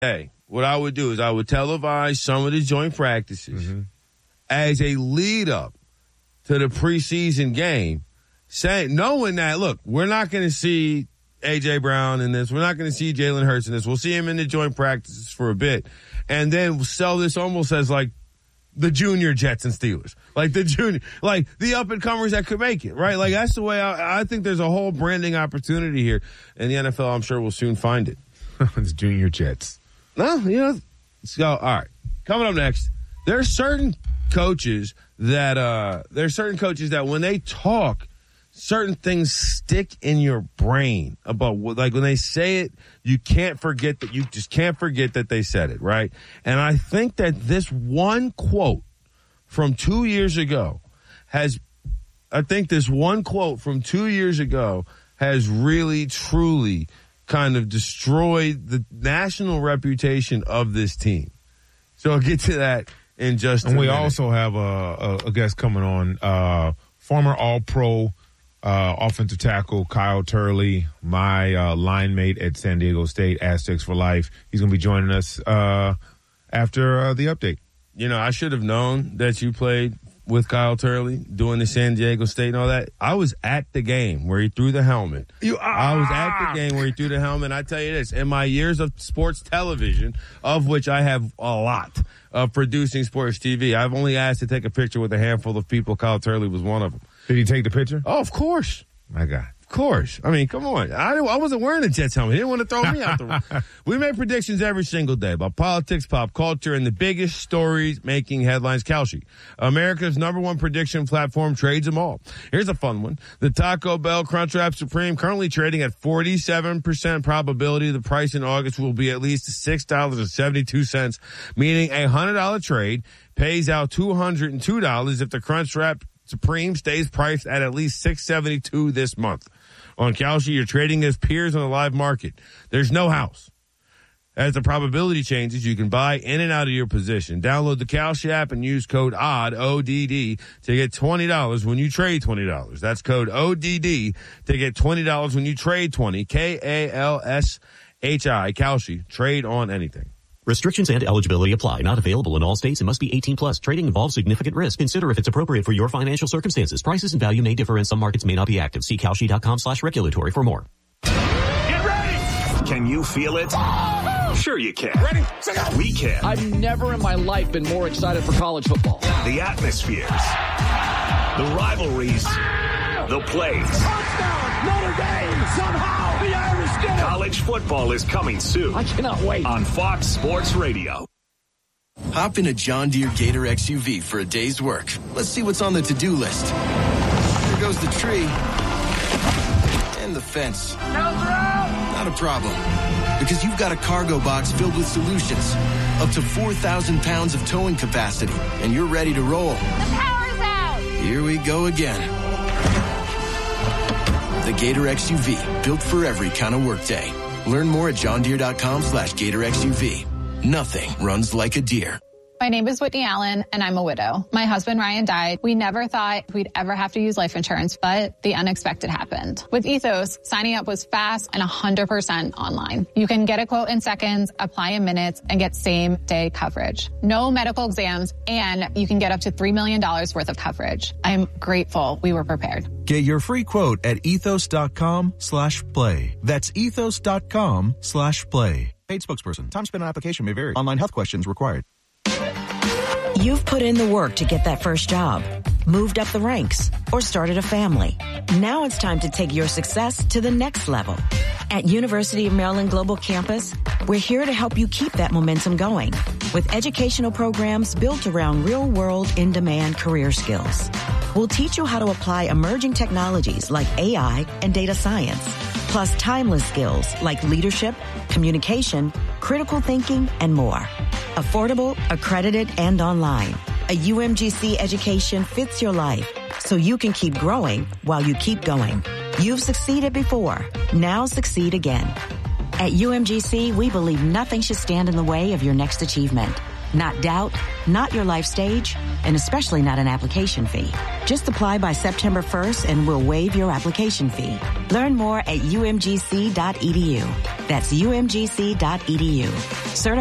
Hey, what I would do is I would televise some of the joint practices as a lead up to the preseason game, knowing that, look, we're not going to see A.J. Brown in this. We're not going to see Jalen Hurts in this. We'll see him in the joint practices for a bit. And then we'll sell this almost as like the junior Jets and Steelers. Like the up-and-comers that could make it, right? Like that's the way I think there's a whole branding opportunity here. And the NFL, I'm sure, will soon find it. It's junior Jets. No, let's go. All right. Coming up next, there are certain coaches that when they talk, certain things stick in your brain about like when they say it, you just can't forget that they said it, right? And I think that this one quote from 2 years ago has really, truly kind of destroyed the national reputation of this team. So I'll get to that in just a minute. And we also have a guest coming on, former All-Pro offensive tackle Kyle Turley, my line mate at San Diego State, Aztecs for life. He's going to be joining us after the update. I should have known that you played with Kyle Turley doing the San Diego State and all that. I was at the game where he threw the helmet. I was at the game where he threw the helmet. I tell you this, in my years of sports television, of which I have a lot of producing sports TV, I've only asked to take a picture with a handful of people. Kyle Turley was one of them. Did he take the picture? Oh, of course. My God. Of course. I mean, come on. I wasn't wearing a Jets helmet. He didn't want to throw me out the room. We make predictions every single day about politics, pop culture, and the biggest stories making headlines. Kalshi, America's #1 prediction platform, trades them all. Here's a fun one. The Taco Bell Crunchwrap Supreme, currently trading at 47% probability the price in August will be at least $6.72, meaning a $100 trade pays out $202 if the Crunchwrap Supreme stays priced at least $6.72 this month. On Kalshi, you're trading as peers on the live market. There's no house. As the probability changes, you can buy in and out of your position. Download the Kalshi app and use code ODD, ODD, to get $20 when you trade $20. That's code ODD to get $20 when you trade 20. KALSHI, Kalshi. Trade on anything. Restrictions and eligibility apply. Not available in all states and must be 18 plus. Trading involves significant risk. Consider if it's appropriate for your financial circumstances. Prices and value may differ and some markets may not be active. See Kalshi.com/regulatory for more. Get ready! Can you feel it? Sure you can. Ready? We can. I've never in my life been more excited for college football. The atmospheres. The rivalries. The plays. Touchdown! Notre Dame! Somehow the Irish did it! College football is coming soon. I cannot wait. On Fox Sports Radio. Hop in a John Deere Gator XUV for a day's work. Let's see what's on the to-do list. There goes the tree. And the fence. Not a problem. Because you've got a cargo box filled with solutions. Up to 4,000 pounds of towing capacity. And you're ready to roll. The power's out! Here we go again. The Gator XUV, built for every kind of workday. Learn more at johndeere.com/Gator XUV. Nothing runs like a deer. My name is Whitney Allen, and I'm a widow. My husband, Ryan, died. We never thought we'd ever have to use life insurance, but the unexpected happened. With Ethos, signing up was fast and 100% online. You can get a quote in seconds, apply in minutes, and get same-day coverage. No medical exams, and you can get up to $3 million worth of coverage. I'm grateful we were prepared. Get your free quote at ethos.com/play. That's ethos.com/play. Paid spokesperson. Time spent on application may vary. Online health questions required. You've put in the work to get that first job, moved up the ranks, or started a family. Now it's time to take your success to the next level. At University of Maryland Global Campus, we're here to help you keep that momentum going with educational programs built around real-world, in-demand career skills. We'll teach you how to apply emerging technologies like AI and data science, plus timeless skills like leadership, communication, critical thinking, and more. Affordable, accredited, and online. A UMGC education fits your life so you can keep growing while you keep going. You've succeeded before. Now succeed again. At UMGC, we believe nothing should stand in the way of your next achievement. not doubt, not your life stage, and especially not an application fee. Just apply by September 1st and we'll waive your application fee. Learn more at umgc.edu. That's umgc.edu.